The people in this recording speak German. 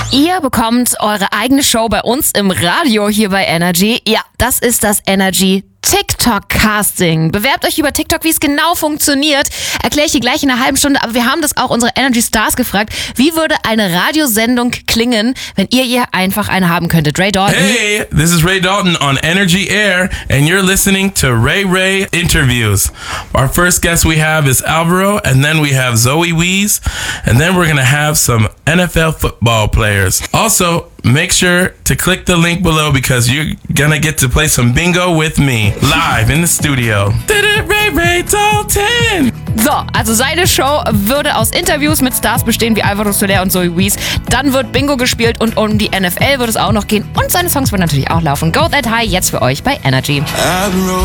Ihr bekommt eure eigene Show bei uns im Radio hier bei Energy. Ja, das ist das Energy TikTok-Casting. Bewerbt euch über TikTok, wie es genau funktioniert. Erkläre ich dir gleich in einer halben Stunde. Aber wir haben das auch unsere Energy Stars gefragt. Wie würde eine Radiosendung klingen, wenn ihr einfach eine haben könntet? Ray Dalton. Hey, this is Ray Dalton on Energy Air, and you're listening to Ray Interviews. Our first guest we have is Alvaro, and then we have Zoe Wees, and then we're going to have some NFL football players. Also, make sure to click the link below because you're gonna get to play some bingo with me live in the studio. Ray Dalton! So, also seine Show würde aus Interviews mit Stars bestehen wie Alvaro Soler und Zoe Wees. Dann wird Bingo gespielt und um die NFL wird es auch noch gehen. Und seine Songs würden natürlich auch laufen. Go That High jetzt für euch bei Energy.